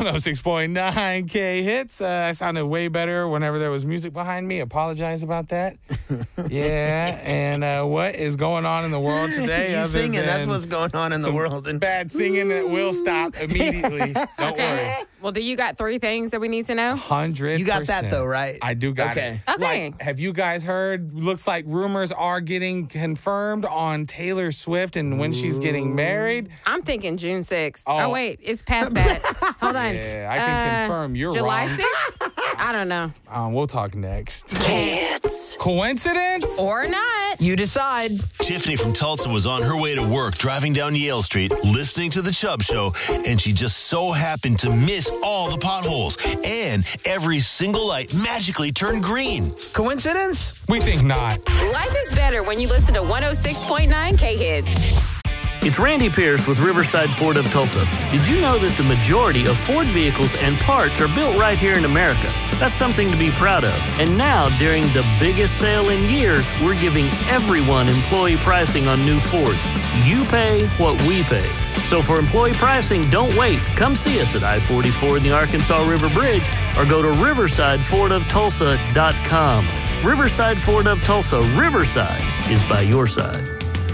106.9 K Hits. I sounded way better whenever there was music behind me. Apologize about that. Yeah, and what is going on in the world today? You singing, that's what's going on in the world. And bad singing that will stop immediately. Don't worry. Well, do you got 3 things that we need to know? 100%. you got that, though, right? I do got it. Okay. Like, have you guys heard? Looks like rumors are getting confirmed on Taylor Swift and when she's getting married. I'm thinking June 6th. Oh. Oh, wait. It's past that. Hold on. Yeah, I can confirm you're July wrong. 6th? I don't know. We'll talk next. Kids. Coincidence? Or not. You decide. Tiffany from Tulsa was on her way to work driving down Yale Street, listening to the Chubb Show, and she just so happened to miss all the potholes. And every single light magically turned green. Coincidence? We think not. Life is better when you listen to 106.9 K Hits. It's Randy Pierce with Riverside Ford of Tulsa. Did you know that the majority of Ford vehicles and parts are built right here in America? That's something to be proud of. And now, during the biggest sale in years, we're giving everyone employee pricing on new Fords. You pay what we pay. So for employee pricing, don't wait. Come see us at I-44 in the Arkansas River Bridge or go to riversidefordoftulsa.com. Riverside Ford of Tulsa. Riverside is by your side.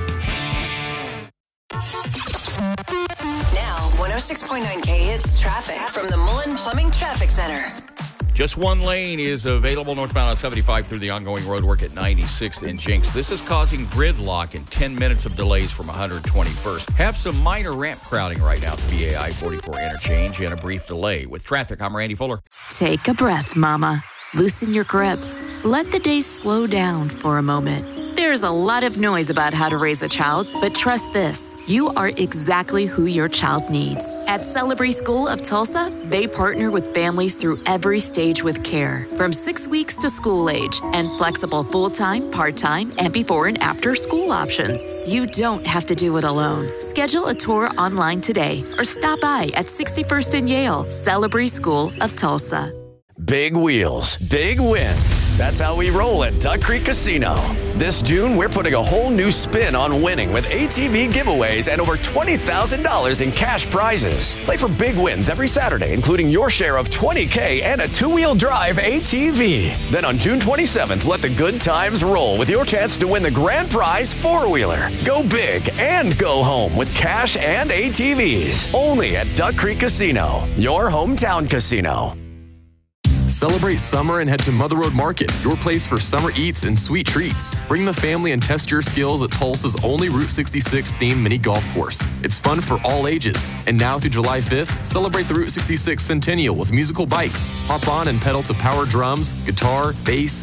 Now, 106.9 K Hits traffic from the Mullen Plumbing Traffic Center. Just one lane is available northbound on 75 through the ongoing road work at 96th and Jinx. This is causing gridlock and 10 minutes of delays from 121st. Have some minor ramp crowding right now at the VA I-44 interchange and a brief delay. With traffic, I'm Randy Fuller. Take a breath, Mama. Loosen your grip. Let the day slow down for a moment. There's a lot of noise about how to raise a child, but trust this. You are exactly who your child needs. At Celebrate School of Tulsa, they partner with families through every stage with care, from 6 weeks to school age, and flexible full-time, part-time, and before and after school options. You don't have to do it alone. Schedule a tour online today or stop by at 61st and Yale. Celebrate School of Tulsa. Big wheels, big wins. That's how we roll at Duck Creek Casino. This June, we're putting a whole new spin on winning with ATV giveaways and over $20,000 in cash prizes. Play for big wins every Saturday, including your share of $20K and a 2-wheel drive ATV. Then on June 27th, let the good times roll with your chance to win the grand prize 4-wheeler. Go big and go home with cash and ATVs. Only at Duck Creek Casino, your hometown casino. Celebrate summer and head to Mother Road Market, your place for summer eats and sweet treats. Bring the family and test your skills at Tulsa's only Route 66 themed mini golf course. It's fun for all ages. And now through July 5th, celebrate the Route 66 Centennial with musical bikes. Hop on and pedal to power drums, guitar, bass,